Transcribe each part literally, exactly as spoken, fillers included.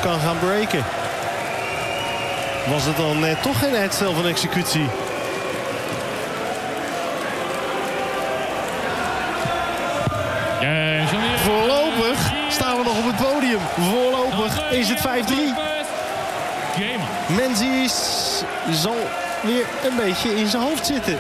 kan gaan breken. Was het dan net toch geen uitstel van executie? Voorlopig staan we nog op het podium. Voorlopig is het vijf drie. Menzies zal weer een beetje in zijn hoofd zitten.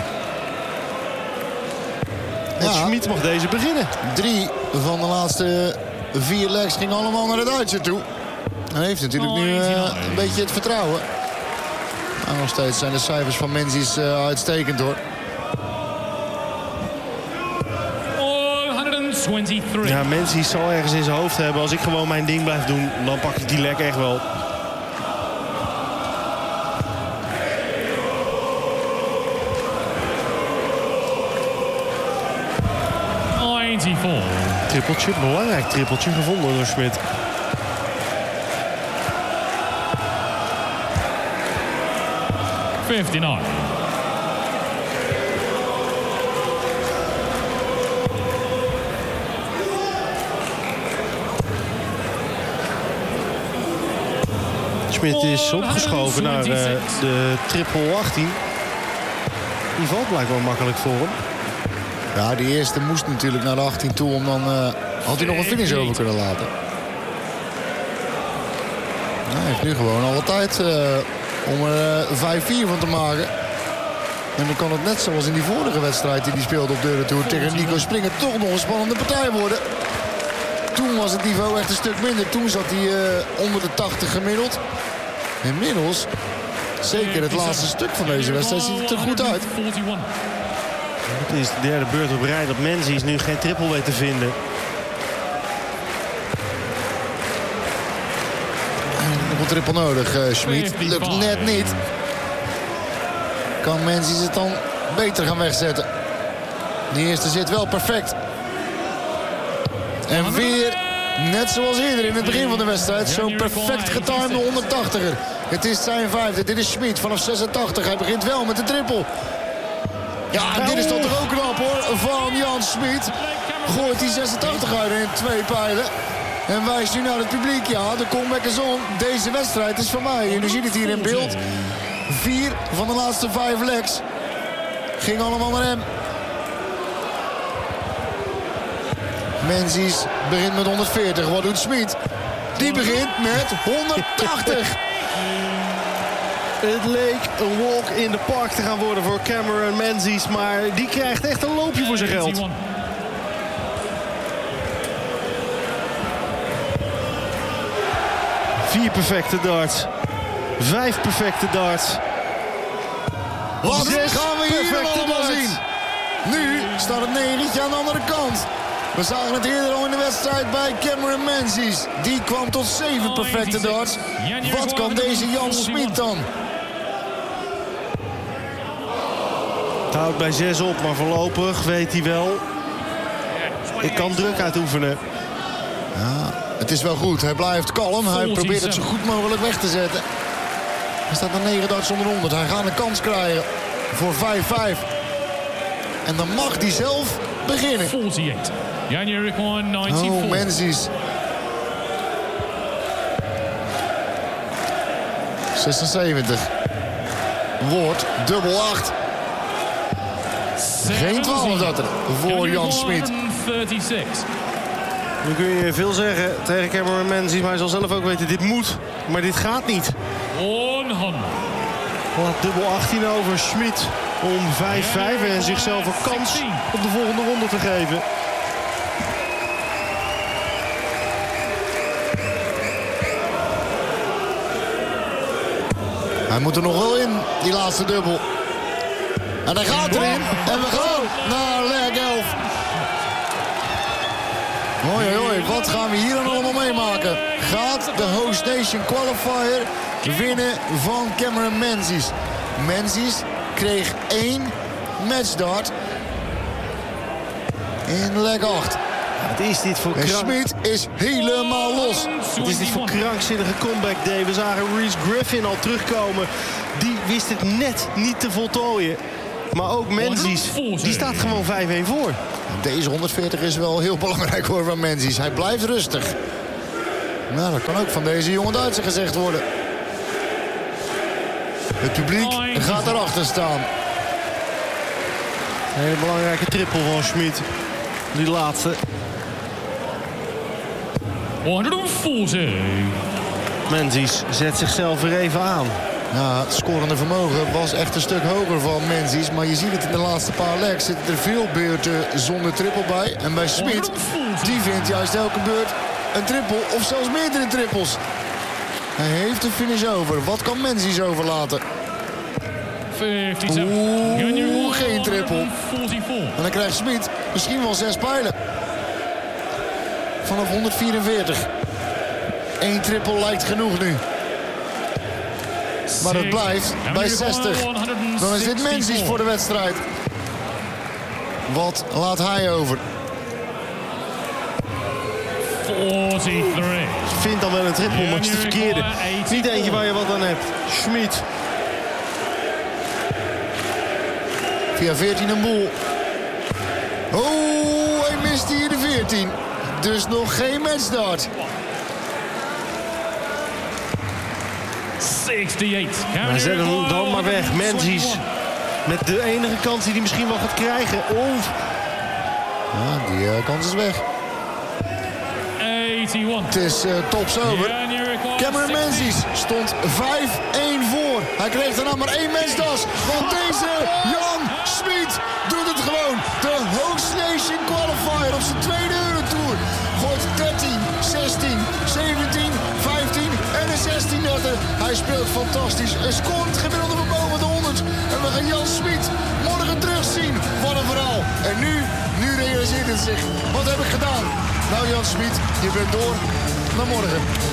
En ja. Schmid mag deze beginnen. Drie van de laatste vier legs gingen allemaal naar de Duitser toe. Hij heeft natuurlijk nu uh, een beetje het vertrouwen. Maar nog steeds zijn de cijfers van Menzies uh, uitstekend hoor. Ja, Menzies zal ergens in zijn hoofd hebben. Als ik gewoon mijn ding blijf doen, dan pak ik die lek echt wel. Trippeltje, belangrijk trippeltje gevonden door Schmid. vijfenvijftig. Schmid is opgeschoven naar uh, de triple achttien. Die valt blijkbaar makkelijk voor hem. Ja, die eerste moest natuurlijk naar de achttien toe. Om dan uh, had hij nog een finish over kunnen laten. Nou, hij heeft nu gewoon alle tijd uh, om er uh, vijf vier van te maken. En dan kan het net zoals in die vorige wedstrijd die hij speelde op de Eurotour tegen Nico Springer toch nog een spannende partij worden. Toen was het niveau echt een stuk minder. Toen zat hij uh, onder de tachtig gemiddeld. Inmiddels, zeker het laatste stuk van deze wedstrijd, ziet het er goed uit. Het is de derde beurt op rij dat Menzies nu geen triple weet te vinden. Nog een triple nodig, uh, Schmid. Lukt net niet. Kan Menzies het dan beter gaan wegzetten. Die eerste zit wel perfect. En weer, net zoals eerder in het begin van de wedstrijd, zo'n perfect getimede honderdtachtiger. Het is zijn vijfde. Dit is Schmid vanaf zesentachtig. Hij begint wel met de triple. Ja, dit is toch ook knap hoor, van Jan Schmid. Gooit die zesentachtig uit in twee pijlen. En wijst nu naar het publiek. Ja, de comeback is on. Deze wedstrijd is van mij. En u ziet het hier in beeld. Vier van de laatste vijf legs ging allemaal naar hem. Menzies begint met honderdveertig. Wat doet Schmid? Die begint met honderdtachtig. Het leek een walk in the park te gaan worden voor Cameron Menzies. Maar die krijgt echt een loopje voor zijn geld. Vier perfecte darts. Vijf perfecte darts. Wat Zes gaan we hier allemaal darts. zien? Nu staat het negentje aan de andere kant. We zagen het eerder al in de wedstrijd bij Cameron Menzies. Die kwam tot zeven perfecte darts. Wat kan deze Jan Schmid dan? Het houdt bij zes op, maar voorlopig weet hij wel. Ik kan druk uitoefenen. Ja, het is wel goed. Hij blijft kalm. Hij probeert het zo goed mogelijk weg te zetten. Hij staat naar negen darts onder honderd. Hij gaat een kans krijgen voor vijf vijf. En dan mag hij zelf beginnen. Oh, Menzies. zesenzeventig. Wordt dubbel acht. Geen twaalf dat er voor Jan Schmid. Nu kun je veel zeggen tegen Cameron Menzies, maar hij zal zelf ook weten, dit moet, maar dit gaat niet. Laat dubbel achttien over Schmid om vijf vijf en zichzelf een kans op de volgende ronde te geven. Hij moet er nog wel in, die laatste dubbel. En hij gaat erin. En we gaan naar leg elf. Hoi, hoi, wat gaan we hier dan allemaal meemaken? Gaat de Host Nation Qualifier winnen van Cameron Menzies? Menzies kreeg één matchdart in leg acht. Wat is dit voor En krank... Schmid is helemaal los. Wat is dit voor krankzinnige comeback day? We zagen Reese Griffin al terugkomen. Die wist het net niet te voltooien. Maar ook Menzies, die staat gewoon vijf een voor. Deze honderdveertig is wel heel belangrijk hoor van Menzies. Hij blijft rustig. Nou, dat kan ook van deze jonge Duitser gezegd worden. Het publiek gaat erachter staan. Een hele belangrijke triple van Schmid. Die laatste. honderdveertig. Menzies zet zichzelf weer even aan. Ja, het scorende vermogen was echt een stuk hoger van Menzies. Maar je ziet het in de laatste paar legs. Zitten er veel beurten zonder triple bij. En bij Schmid, die vindt juist elke beurt een triple of zelfs meerdere trippels. Hij heeft de finish over. Wat kan Menzies overlaten? Oeh, geen triple. En dan krijgt Schmid misschien wel zes pijlen. Vanaf honderdvierenveertig. Eén triple lijkt genoeg nu. Maar het blijft bij zestig. Dan is dit Menzies voor de wedstrijd. Wat laat hij over? vierentachtig. Vindt dan wel een triple, maar het is de verkeerde. Niet eentje waar je wat aan hebt. Schmid. Via veertien een boel. Oh, hij mist hier de veertien. Dus nog geen matchstart. zesenzestig. Maar zet hem dan maar weg. Menzies. Met de enige kans die hij misschien wel gaat krijgen. Oef. Ja, die uh, kans is weg. eenennegentig. Het is uh, tops over. Cameron Menzies stond vijf één voor. Hij kreeg daarna maar één matchdas. Want deze Jan Schmid doet het gewoon. De Host Nation Qualifier op zijn tweede Eurotour. Gooit dertien, zestien, zeventien, vijftien en een zestien netten. Hij speelt fantastisch. Een scorend gemiddelde van boven de honderd. En we gaan Jan Schmid morgen terugzien. Wat een verhaal. En nu, nu realiseert het zich. Wat heb ik gedaan? Nou Jan Schmid, je bent door. Naar morgen.